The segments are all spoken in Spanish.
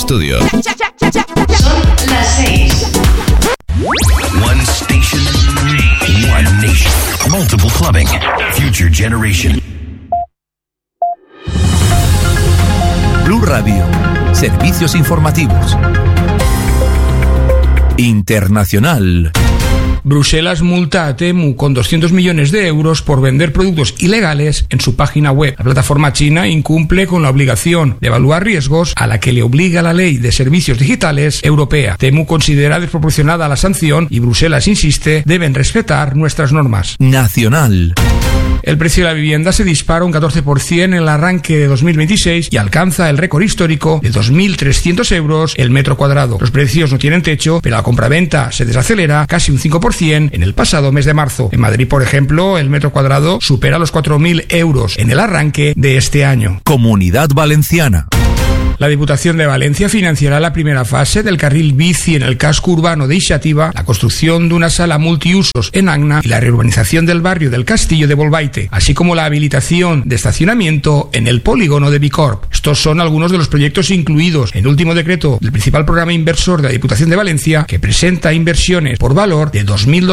estudio. Son las 6. One station, one nation. Multiple clubbing. Future generation. Blue Radio. Servicios informativos. Internacional. Bruselas multa a Temu con 200 millones de euros por vender productos ilegales en su página web. La plataforma china incumple con la obligación de evaluar riesgos a la que le obliga la Ley de Servicios Digitales Europea. Temu considera desproporcionada la sanción y Bruselas insiste, deben respetar nuestras normas. Nacional. El precio de la vivienda se dispara un 14% en el arranque de 2026 y alcanza el récord histórico de 2.300 euros el metro cuadrado. Los precios no tienen techo, pero la compraventa se desacelera casi un 5% en el pasado mes de marzo. En Madrid, por ejemplo, el metro cuadrado supera los 4.000 euros en el arranque de este año. Comunidad Valenciana. La Diputación de Valencia financiará la primera fase del carril bici en el casco urbano de Ixativa, la construcción de una sala multiusos en Agna y la reurbanización del barrio del Castillo de Bolbaite, así como la habilitación de estacionamiento en el polígono de Bicorp. Estos son algunos de los proyectos incluidos en el último decreto del principal programa inversor de la Diputación de Valencia, que presenta inversiones por valor de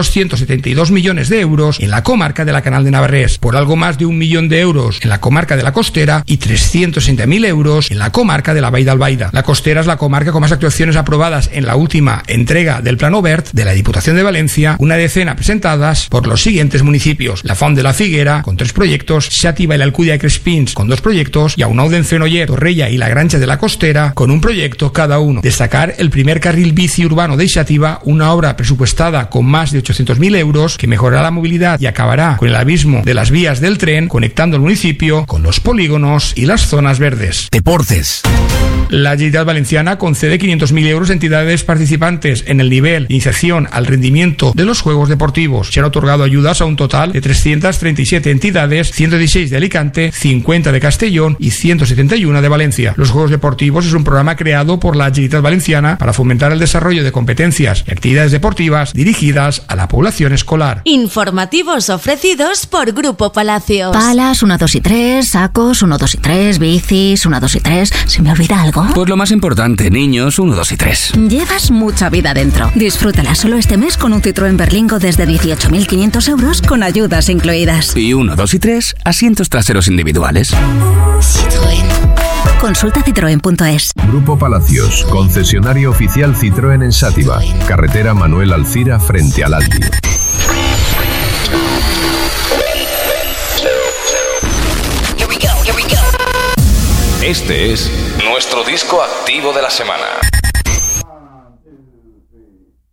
2.272 millones de euros en la comarca de la Canal de Navarrés, por algo más de 1 millón de euros en la comarca de la Costera y 360.000 euros en la comarca de la Vall d'Albaida. La Costera es la comarca con más actuaciones aprobadas en la última entrega del Plan Obert de la Diputación de Valencia, una decena presentadas por los siguientes municipios: la Font de la Figuera, con 3 proyectos, Xàtiva y la Alcúdia de Crespins, con 2 proyectos, y Aunau d'en Fenollet, Torrella y la Granja de la Costera, con 1 proyecto cada uno. Destacar el primer carril bici urbano de Xàtiva, una obra presupuestada con más de 800.000 euros que mejorará la movilidad y acabará con el abismo de las vías del tren, conectando el municipio con los polígonos y las zonas verdes. Deportes. La Generalitat Valenciana concede 500.000 euros a entidades participantes en el nivel de iniciación al rendimiento de los Juegos Deportivos. Se han otorgado ayudas a un total de 337 entidades, 116 de Alicante, 50 de Castellón y 171 de Valencia. Los Juegos Deportivos es un programa creado por la Generalitat Valenciana para fomentar el desarrollo de competencias y actividades deportivas dirigidas a la población escolar. Informativos ofrecidos por Grupo Palacios. Palas 1, 2 y 3, sacos 1, 2 y 3, bicis 1, 2 y 3. ¿Se me olvida algo? Pues lo más importante, niños 1, 2 y 3. Llevas mucha vida dentro. Disfrútala solo este mes con un Citroën Berlingo desde 18.500 euros con ayudas incluidas. Y 1, 2 y 3, asientos traseros individuales. Citroën. Consulta citroen.es. Grupo Palacios, concesionario oficial Citroën en Xàtiva. Carretera Manuel Alcira frente al Alti. Este es nuestro disco activo de la semana.